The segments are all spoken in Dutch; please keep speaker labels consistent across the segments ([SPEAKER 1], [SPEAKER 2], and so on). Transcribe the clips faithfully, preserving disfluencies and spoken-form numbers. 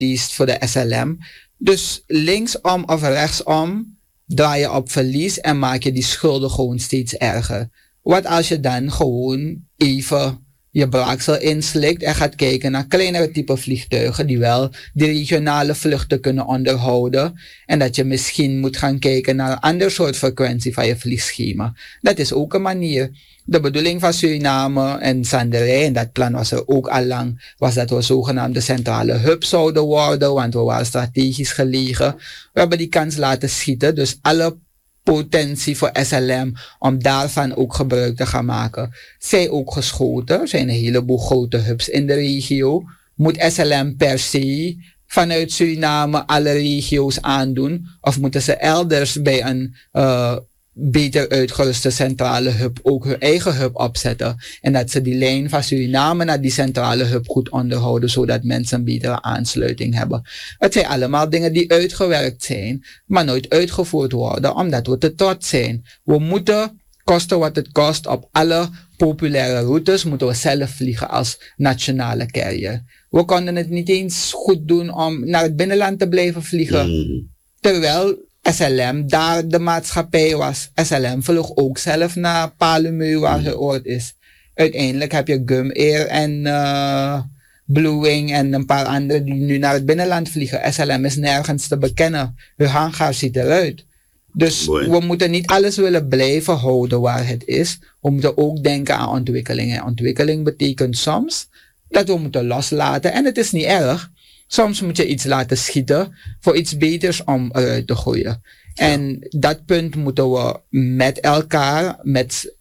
[SPEAKER 1] verliest voor de S L M. Dus linksom of rechtsom draai je op verlies en maak je die schulden gewoon steeds erger. Wat als je dan gewoon even je braaksel inslikt en gaat kijken naar kleinere type vliegtuigen die wel de regionale vluchten kunnen onderhouden. En dat je misschien moet gaan kijken naar een ander soort frequentie van je vliegschema. Dat is ook een manier. De bedoeling van Suriname en Sanderij, en dat plan was er ook al lang, was dat we zogenaamde centrale hub zouden worden, want we waren strategisch gelegen. We hebben die kans laten schieten, dus alle potentie voor S L M om daarvan ook gebruik te gaan maken. Zij ook geschoten. Er zijn een heleboel grote hubs in de regio. Moet S L M per se vanuit Suriname alle regio's aandoen? Of moeten ze elders bij een uh, beter uitgeruste centrale hub ook hun eigen hub opzetten? En dat ze die lijn van Suriname naar die centrale hub goed onderhouden, zodat mensen een betere aansluiting hebben. Het zijn allemaal dingen die uitgewerkt zijn, maar nooit uitgevoerd worden, omdat we te trots zijn. We moeten, kosten wat het kost, op alle populaire routes moeten we zelf vliegen als nationale carrier. We konden het niet eens goed doen om naar het binnenland te blijven vliegen, mm. terwijl S L M daar de maatschappij was. S L M vloog ook zelf naar Palemu, waar mm. geoord is. Uiteindelijk heb je Gum Air en uh, Blue Wing en een paar anderen die nu naar het binnenland vliegen. S L M is nergens te bekennen. Hun hangar ziet eruit. Dus Boy. we moeten niet alles willen blijven houden waar het is. We moeten ook denken aan ontwikkeling. En ontwikkeling betekent soms dat we moeten loslaten. En het is niet erg. Soms moet je iets laten schieten voor iets beters om eruit te gooien. Ja. En dat punt moeten we met elkaar, met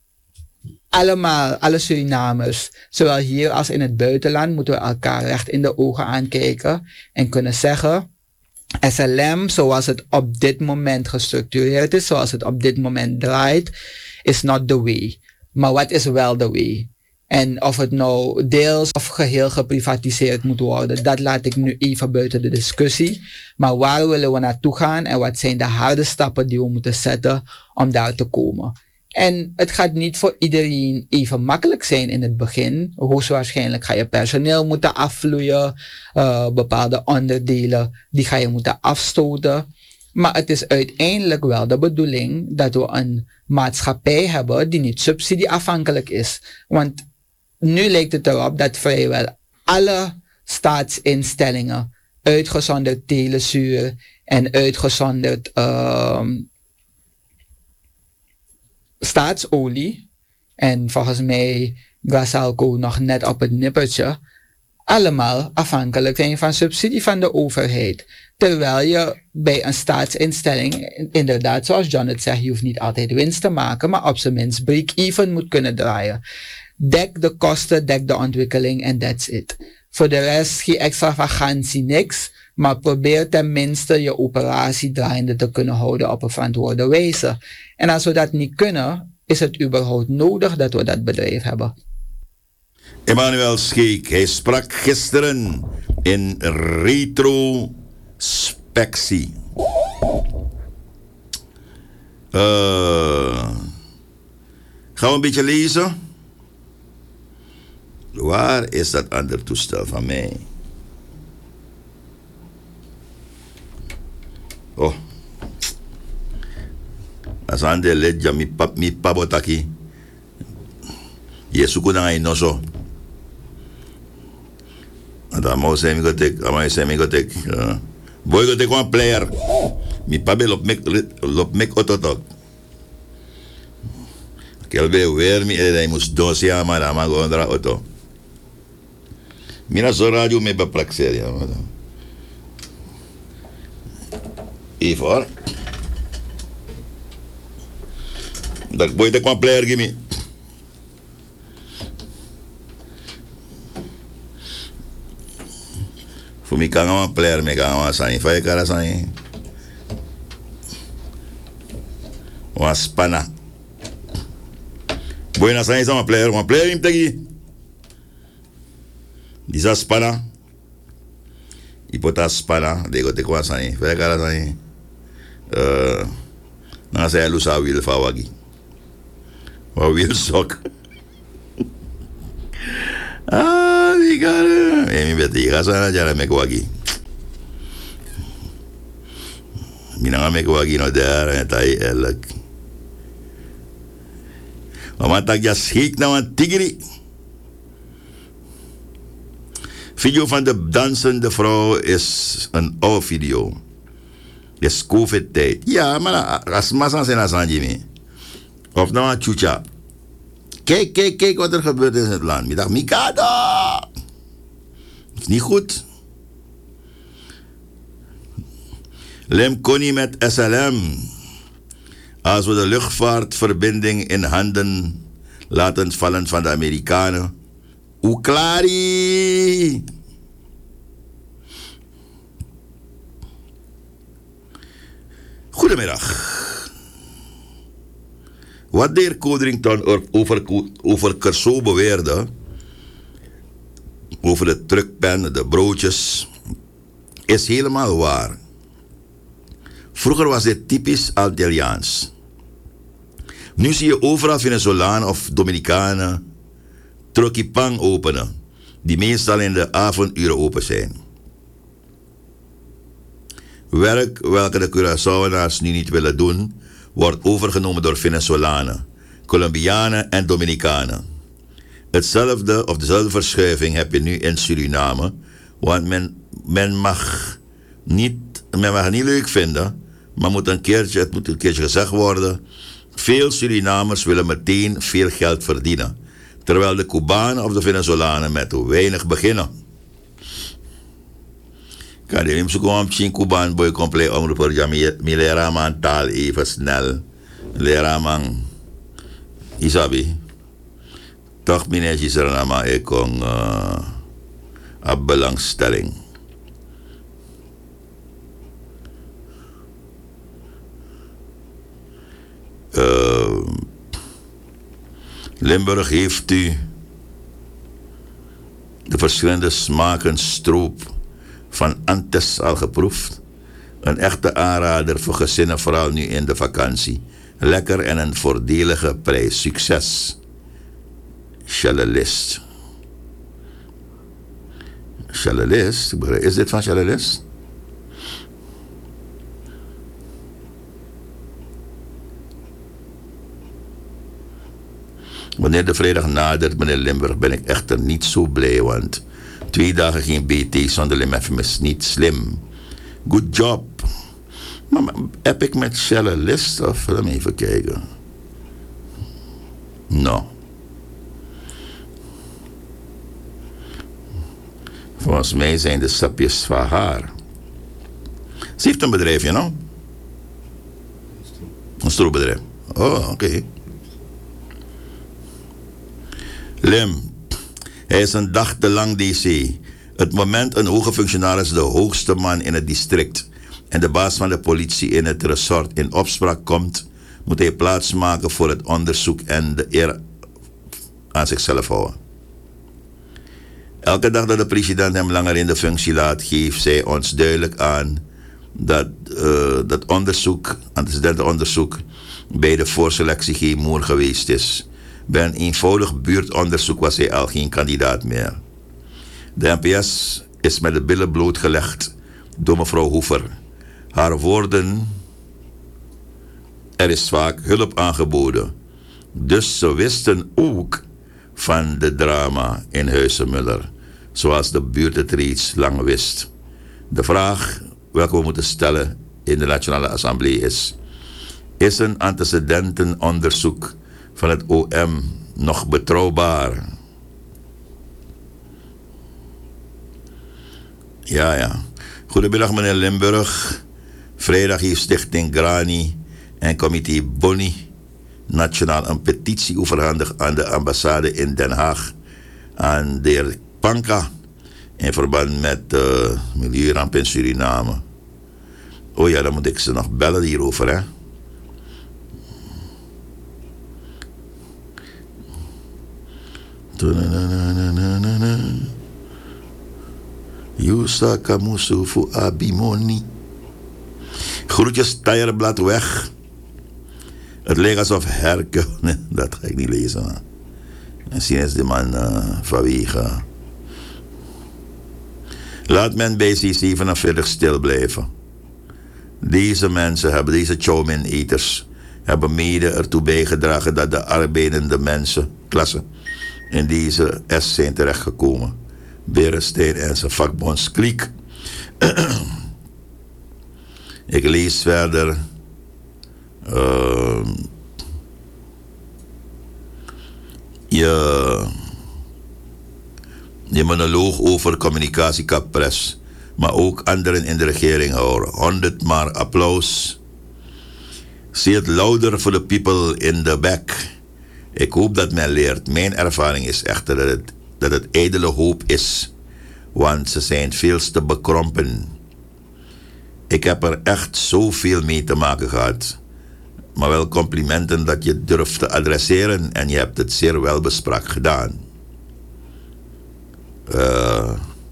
[SPEAKER 1] allemaal, alle Surinamers, zowel hier als in het buitenland, moeten we elkaar recht in de ogen aankijken en kunnen zeggen, S L M, zoals het op dit moment gestructureerd is, zoals het op dit moment draait, is not the way. Maar wat is wel the way? En of het nou deels of geheel geprivatiseerd moet worden, dat laat ik nu even buiten de discussie. Maar waar willen we naartoe gaan en wat zijn de harde stappen die we moeten zetten om daar te komen? En het gaat niet voor iedereen even makkelijk zijn in het begin. Hoogstwaarschijnlijk ga je personeel moeten afvloeien, uh, bepaalde onderdelen die ga je moeten afstoten. Maar het is uiteindelijk wel de bedoeling dat we een maatschappij hebben die niet subsidieafhankelijk is. Want nu lijkt het erop dat vrijwel alle staatsinstellingen, uitgezonderd Telesuur en uitgezonderd uh, staatsolie, en volgens mij Gasalco nog net op het nippertje, allemaal afhankelijk zijn van subsidie van de overheid. Terwijl je bij een staatsinstelling, inderdaad zoals John het zegt, je hoeft niet altijd winst te maken, maar op zijn minst break-even moet kunnen draaien. Dek de kosten, dek de ontwikkeling en that's it. Voor de rest geen extravagantie, niks, maar probeer tenminste je operatie draaiende te kunnen houden op een verantwoorde wijze. En als we dat niet kunnen, is het überhaupt nodig dat we dat bedrijf hebben.
[SPEAKER 2] Emmanuel Scheek, hij sprak gisteren in retrospectie. Uh, gaan we een beetje lezen? Waar is dat andere toestel van mij? Oh. Als aan de ledja mi pap mi pabotaki. Yesu kuna ai noso. Ata mo se mi gotek, ama se mi gotek. Boy gotek one player. Mi pabe lop mek lop mek ototok. Kelbe weer mi ele mus dosi ama da ma gondra oto. Mina zo radio me ba praxeria. Ivor. Dat boy de one player gimme. Voor mij kan een player mee gaan zijn. Vijf keer zijn. Was spanna. Boy na zijn een player, een player in tegi. Die is spanna. Ipota spanna, de go te kwa zijn. Vijf keer zijn. Eh, na zijn lusa wil fawagi. Wa wil sok. Ah, die cara. Eh, mi beti, casa na jara me kwagi. Minanga mek wagi no daar en tai elk. Maar tak ja schik na wan tigri. Video van de dansende vrouw is een oude video. Is COVID-tijd. Ja, maar als massa zijn als Anjimi. Of nou een chucha. Kijk, kijk, kijk wat er gebeurt in het land. Ik dacht, Mikado! Is niet goed. Lem Koni met S L M. Als we de luchtvaartverbinding in handen laten vallen van de Amerikanen. Hoe klaar? Goedemiddag. Wat de heer Codrington over, over Kersoo beweerde, over de truckpen, de broodjes, is helemaal waar. Vroeger was dit typisch Antilliaans. Nu zie je overal Venezolanen of Dominicanen truckipang openen, die meestal in de avonduren open zijn. Werk welke de Curaçaoënaars nu niet willen doen, wordt overgenomen door Venezolanen, Colombianen en Dominicanen. Hetzelfde of dezelfde verschuiving heb je nu in Suriname, want men, men, mag niet, men mag het niet leuk vinden, maar moet een keertje, het moet een keertje gezegd worden. Veel Surinamers willen meteen veel geld verdienen, terwijl de Cubanen of de Venezolanen met weinig beginnen. Kan je niet zo komen op Cubaan boy compleet omroepen, ja, mi lera man taal even snel. Lera man Isabi. Toch meneer Gisranama, ik kon uh, op belangstelling. Uh, Limburg heeft u de verschillende smaken stroop van Antes al geproefd. Een echte aanrader voor gezinnen, vooral nu in de vakantie. Lekker en een voordelige prijs. Succes. Chalelist. Chalelist? Is dit van Chalelist? Wanneer de vrijdag nadert, meneer Limburg, ben ik echter niet zo blij, want twee dagen geen B T zonder Lim F M is niet slim. Good job. Maar heb ik met Shell een list of laat me even kijken. No. Volgens mij zijn de sapjes van haar. Ze heeft een bedrijfje, no? Een stroopbedrijf. Oh, oké. Okay. Lim. Hij is een dag te lang D C. Het moment een hoge functionaris, de hoogste man in het district en de baas van de politie in het resort in opspraak komt, moet hij plaatsmaken voor het onderzoek en de eer aan zichzelf houden. Elke dag dat de president hem langer in de functie laat, geeft zij ons duidelijk aan dat uh, dat onderzoek, antecedentenonderzoek bij de voorselectie geen moer geweest is. Bij een eenvoudig buurtonderzoek was hij al geen kandidaat meer. De N P S is met de billen blootgelegd door mevrouw Hoever. Haar woorden: er is vaak hulp aangeboden. Dus ze wisten ook van de drama in Huizenmuller, zoals de buurt het reeds lang wist. De vraag welke we moeten stellen in de Nationale Assemblée is: is een antecedentenonderzoek van het O M nog betrouwbaar? Ja, ja. Goedemiddag, meneer Limburg. Vrijdag heeft Stichting Grani en Comité Bonni nationaal een petitie overhandigd aan de ambassade in Den Haag aan de heer Panka in verband met uh, milieuramp in Suriname. Oh ja, dan moet ik ze nog bellen hierover, hè. Yusa Kamusu fu Abimoni. Groetjes, Tijerblad weg. Het lijkt alsof Herke. Nee, dat ga ik niet lezen. Misschien is de man uh, vanwege. Laat men bij C zevenenveertig stil blijven. Deze mensen hebben, deze Chow-min-eters, hebben mede ertoe bijgedragen dat de arbeidende mensen, klasse, in deze S zijn terechtgekomen. Berestein en zijn vakbondskliek. Ik lees verder. Uh, je, je monoloog over communicatiekapres, maar ook anderen in de regering houden. Honderd maar applaus. Say it louder for the people in the back. Ik hoop dat men leert. Mijn ervaring is echter dat het, dat het ijdele hoop is, want ze zijn veel te bekrompen. Ik heb er echt zoveel mee te maken gehad. Maar wel complimenten dat je durft te adresseren en je hebt het zeer wel besprak gedaan. Uh,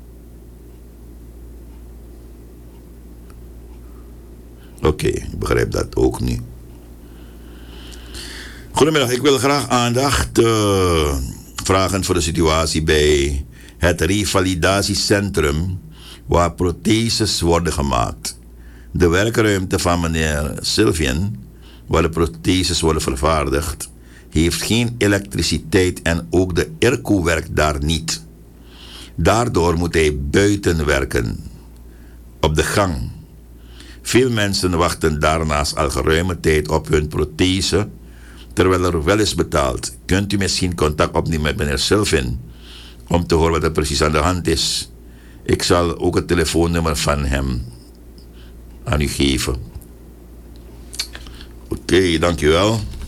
[SPEAKER 2] Oké, okay, ik begrijp dat ook niet. Goedemiddag, ik wil graag aandacht uh, vragen voor de situatie bij het revalidatiecentrum waar protheses worden gemaakt. De werkruimte van meneer Sylvian, waar de protheses worden vervaardigd, heeft geen elektriciteit en ook de airco werkt daar niet. Daardoor moet hij buiten werken, op de gang. Veel mensen wachten daarnaast al geruime tijd op hun prothese, terwijl er wel is betaald. Kunt u misschien contact opnemen met meneer Sylvian om te horen wat er precies aan de hand is? Ik zal ook het telefoonnummer van hem aan u geven. Oké, okay, dankjewel.